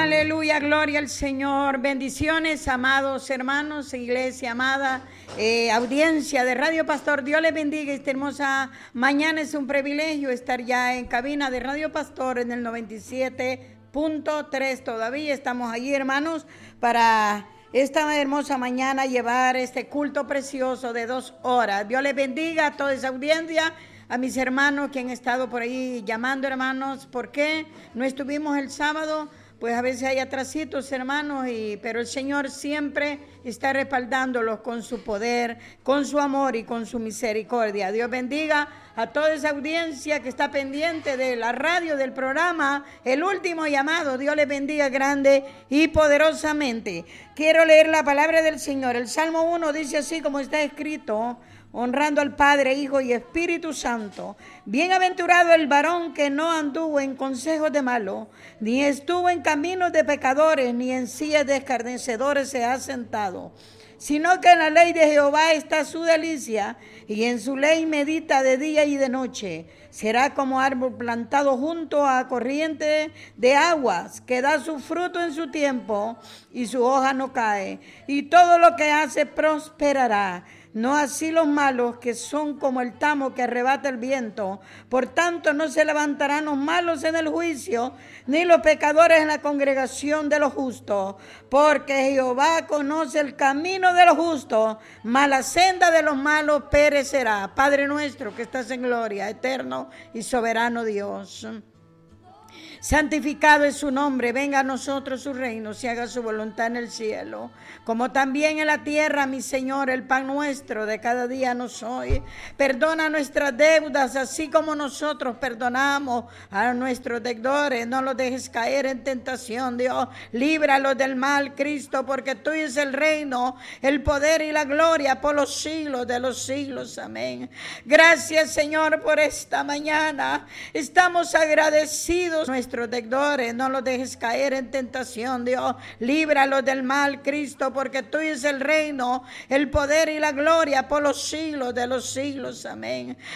Aleluya, gloria al Señor. Bendiciones, amados hermanos, iglesia amada, audiencia de Radio Pastor. Dios les bendiga. Esta hermosa mañana es un privilegio estar ya en cabina de Radio Pastor en el 97.3. Todavía estamos allí, hermanos, para esta hermosa mañana llevar este culto precioso de 2 horas. Dios les bendiga a toda esa audiencia. A mis hermanos que han estado por ahí llamando, hermanos, ¿por qué no estuvimos el sábado? Pues a veces hay atrasitos, hermanos, pero el Señor siempre está respaldándolos con su poder, con su amor y con su misericordia. Dios bendiga a toda esa audiencia que está pendiente de la radio, del programa El Último Llamado. Dios les bendiga grande y poderosamente. Quiero leer la palabra del Señor. El Salmo 1 dice así como está escrito: honrando al Padre, Hijo y Espíritu Santo. Bienaventurado el varón que no anduvo en consejos de malos, ni estuvo en caminos de pecadores, ni en sillas de escarnecedores se ha sentado, sino que en la ley de Jehová está su delicia, y en su ley medita de día y de noche. Será como árbol plantado junto a corriente de aguas, que da su fruto en su tiempo, y su hoja no cae, y todo lo que hace prosperará. No así los malos, que son como el tamo que arrebata el viento. Por tanto, no se levantarán los malos en el juicio, ni los pecadores en la congregación de los justos. Porque Jehová conoce el camino de los justos, mas la senda de los malos perecerá. Padre nuestro que estás en gloria, eterno y soberano Dios, santificado es su nombre, venga a nosotros su reino, se haga su voluntad en el cielo, como también en la tierra. Mi Señor, el pan nuestro de cada día nos hoy. Perdona nuestras deudas, así como nosotros perdonamos a nuestros deudores. No los dejes caer en tentación, Dios. Líbralos del mal, Cristo, porque tuyo es el reino, el poder y la gloria por los siglos de los siglos. Amén. Gracias, Señor, por esta mañana. Estamos agradecidos. Nuestros deudores, no los dejes caer en tentación, Dios. Líbralos del mal, Cristo, porque tuyo es el reino, el poder y la gloria por los siglos de los siglos. Amén.